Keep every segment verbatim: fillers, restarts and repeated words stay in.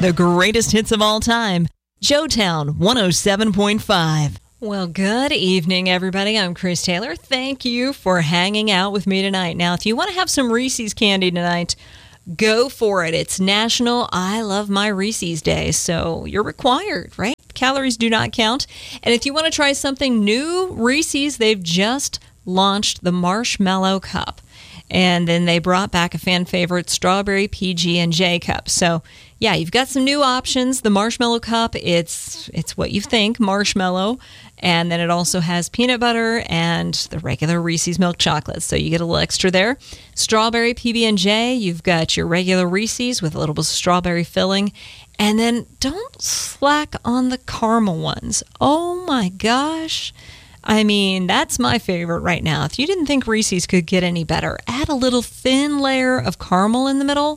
The greatest hits of all time. Joetown one oh seven point five. Well, good evening, everybody. I'm Chris Taylor. Thank you for hanging out with me tonight. Now, if you want to have some Reese's candy tonight, go for it. It's National I Love My Reese's Day, so you're required, right? Calories do not count. And if you want to try something new, Reese's, they've just launched the Marshmallow Cup. And then they brought back a fan favorite, Strawberry P B and J Cup. So, yeah, you've got some new options. The Marshmallow Cup, it's it's what you think, marshmallow. And then it also has peanut butter and the regular Reese's milk chocolate. So you get a little extra there. Strawberry P B and J, you've got your regular Reese's with a little bit of strawberry filling. And then don't slack on the caramel ones. Oh, my gosh. I mean, that's my favorite right now. If you didn't think Reese's could get any better, add a little thin layer of caramel in the middle.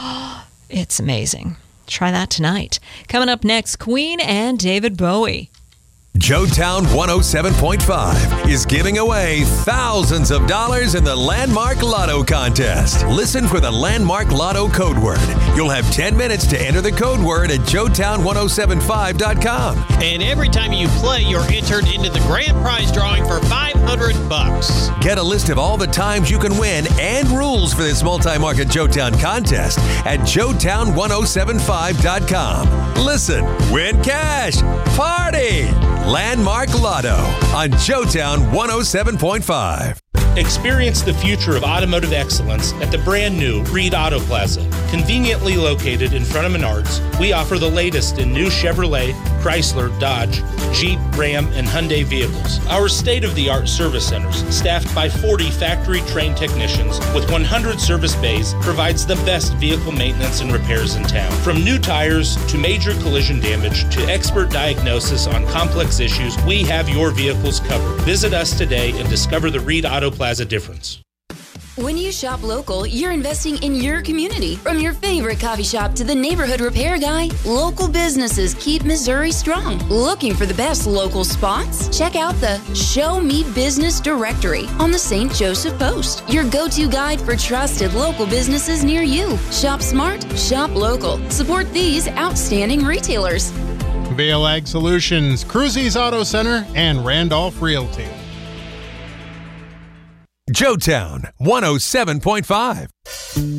It's amazing. Try that tonight. Coming up next, Queen and David Bowie. Joetown one oh seven point five is giving away thousands of dollars in the Landmark Lotto contest. Listen for the Landmark Lotto code word. You'll have ten minutes to enter the code word at joetown ten seventy-five dot com. And every time you play, you're entered into the grand prize drawing for five hundred bucks. Get a list of all the times you can win and rules for this multi-market Joetown contest at joetown ten seventy-five dot com. Listen, win cash, party! Landmark Lotto on Joetown one oh seven point five. Experience the future of automotive excellence at the brand new Reed Auto Plaza. Conveniently located in front of Menards, we offer the latest in new Chevrolet, Chrysler, Dodge, Jeep, Ram, and Hyundai vehicles. Our state-of-the-art service centers, staffed by forty factory-trained technicians with one hundred service bays, provides the best vehicle maintenance and repairs in town. From new tires to major collision damage to expert diagnosis on complex issues, we have your vehicles covered. Visit us today and discover the Reed Auto Plaza difference. When you shop local, you're investing in your community. From your favorite coffee shop to the neighborhood repair guy, local businesses keep Missouri strong. Looking for the best local spots? Check out the Show Me Business directory on the Saint Joseph Post, your go-to guide for trusted local businesses near you. Shop smart, shop local. Support these outstanding retailers. Vail Ag Solutions, Cruzy's Auto Center, and Randolph Realty. Joetown one oh seven point five.